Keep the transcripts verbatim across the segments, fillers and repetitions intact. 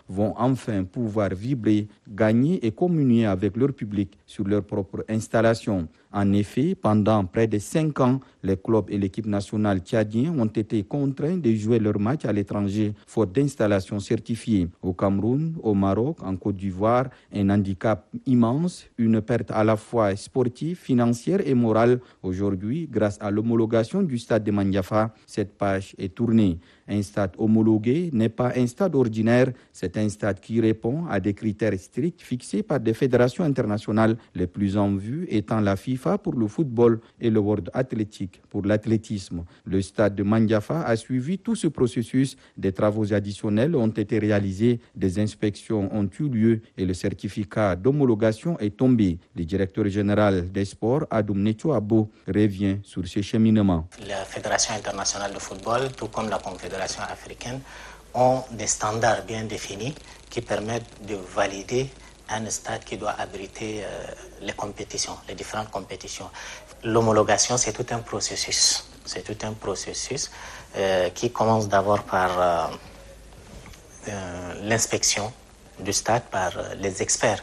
vont enfin pouvoir vibrer, gagner et communier avec leur public sur leur propre installation. En effet, pendant près de cinq ans, les clubs et l'équipe nationale tchadiens ont été contraints de jouer leurs matchs à l'étranger, faute d'installations certifiées. Au Cameroun, au Maroc, en Côte d'Ivoire, un handicap immense, une perte à la fois sportive, financière et morale. Aujourd'hui, grâce à l'homologation du stade de Mandiafa, cette page est tournée. Un stade homologué n'est pas un stade ordinaire, c'est un stade qui répond à des critères stricts fixés par des fédérations internationales, les plus en vue étant la FIFA pour le football et le World Athletic pour l'athlétisme. Le stade de Mandiafa a suivi tout ce processus. Des travaux additionnels ont été réalisés, des inspections ont eu lieu et le certificat d'homologation est tombé. Le directeur général des sports, Adoum Netcho Abo, revient sur ce cheminement. La Fédération internationale de football, tout comme la Confédération africaine, ont des standards bien définis qui permettent de valider un stade qui doit abriter euh, les compétitions, les différentes compétitions. L'homologation, c'est tout un processus. C'est tout un processus euh, qui commence d'abord par euh, euh, l'inspection du stade par euh, les experts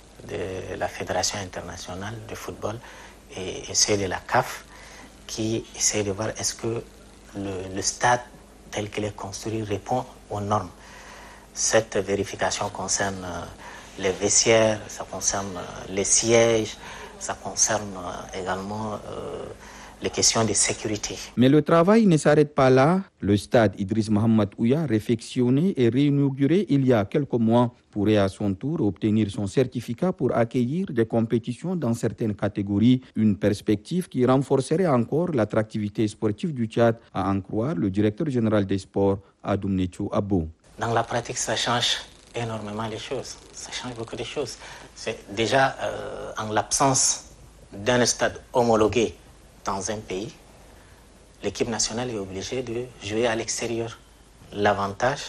de la Fédération internationale de football et, et ceux de la C A F qui essaient de voir est-ce que le, le stade tel qu'il est construit répond aux normes. Cette vérification concerne euh, les vestiaires, ça concerne euh, les sièges, ça concerne euh, également euh, les questions de sécurité. Mais le travail ne s'arrête pas là. Le stade Idriss Mohamed Ouya, réfectionné et réinauguré il y a quelques mois, pourrait à son tour obtenir son certificat pour accueillir des compétitions dans certaines catégories, une perspective qui renforcerait encore l'attractivité sportive du Tchad, à en croire le directeur général des sports, Adoum Netcho Abo. Dans la pratique, ça change énormément les choses. Ça change beaucoup de choses. C'est déjà euh, en l'absence d'un stade homologué dans un pays, l'équipe nationale est obligée de jouer à l'extérieur. L'avantage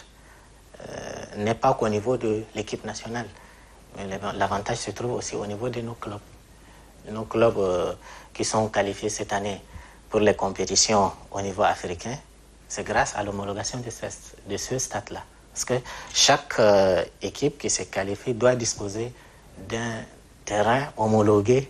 euh, n'est pas qu'au niveau de l'équipe nationale, mais l'avantage se trouve aussi au niveau de nos clubs. Nos clubs euh, qui sont qualifiés cette année pour les compétitions au niveau africain, c'est grâce à l'homologation de ce, de ce stade-là. Parce que chaque euh, équipe qui se qualifie doit disposer d'un terrain homologué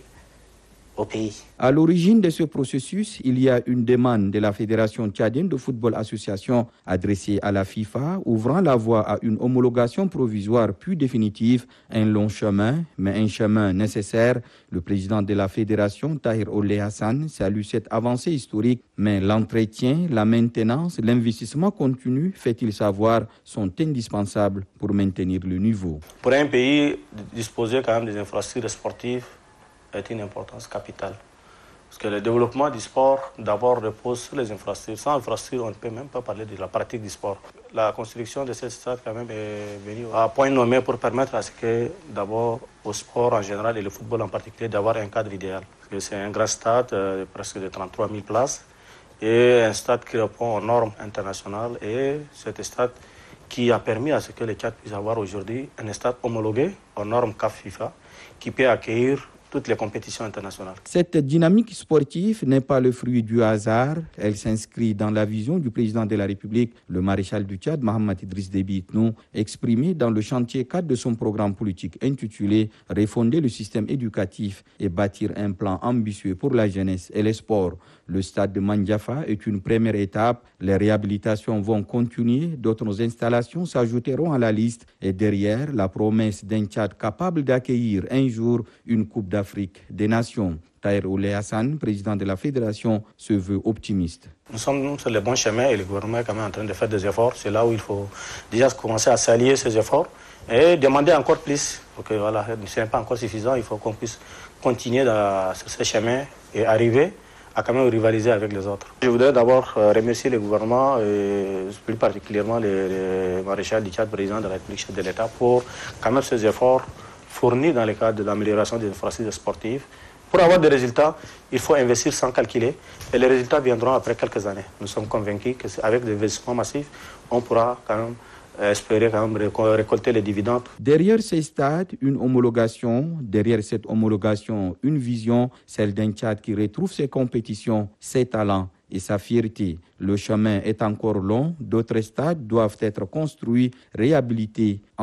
au pays. À l'origine de ce processus, il y a une demande de la Fédération tchadienne de football association adressée à la FIFA, ouvrant la voie à une homologation provisoire puis définitive. Un long chemin, mais un chemin nécessaire. Le président de la Fédération, Tahir Oulé Hassan, salue cette avancée historique, mais l'entretien, la maintenance, l'investissement continu, fait-il savoir, sont indispensables pour maintenir le niveau. Pour un pays, disposer quand même des infrastructures sportives est une importance capitale. Parce que le développement du sport, d'abord, repose sur les infrastructures. Sans infrastructures, on ne peut même pas parler de la pratique du sport. La construction de cette stade, quand même, est venue à point nommé pour permettre à ce que, d'abord, au sport en général et le football en particulier, d'avoir un cadre idéal. Parce que c'est un grand stade, euh, presque de trente-trois mille places, et un stade qui répond aux normes internationales. Et c'est un stade qui a permis à ce que les Tchad puissent avoir aujourd'hui un stade homologué aux normes C A F FIFA, qui peut accueillir toutes les compétitions internationales. Cette dynamique sportive n'est pas le fruit du hasard. Elle s'inscrit dans la vision du président de la République, le maréchal du Tchad, Mahamat Idriss Déby Itno, exprimée dans le chantier cadre de son programme politique intitulé « Refonder le système éducatif et bâtir un plan ambitieux pour la jeunesse et les sports ». Le stade de Mandiafa est une première étape. Les réhabilitations vont continuer. D'autres installations s'ajouteront à la liste. Et derrière, la promesse d'un Tchad capable d'accueillir un jour une Coupe d'Afrique des Nations. Tahir Oulé Hassan, président de la Fédération, se veut optimiste. Nous sommes sur le bon chemin et le gouvernement est quand même en train de faire des efforts. C'est là où il faut déjà commencer à s'allier ces efforts et demander encore plus. Donc voilà, ce n'est pas encore suffisant. Il faut qu'on puisse continuer dans, sur ce chemin et arriver à quand même rivaliser avec les autres. Je voudrais d'abord remercier le gouvernement et plus particulièrement le, le maréchal du Tchad, président de la République, chef de l'État, pour quand même ces efforts fournis dans le cadre de l'amélioration des infrastructures sportives. Pour avoir des résultats, il faut investir sans calculer et les résultats viendront après quelques années. Nous sommes convaincus qu'avec des investissements massifs, on pourra quand même espérer quand même récolter les dividendes. Derrière ces stades, une homologation. Derrière cette homologation, une vision, celle d'un Tchad qui retrouve ses compétitions, ses talents et sa fierté. Le chemin est encore long. D'autres stades doivent être construits, réhabilités.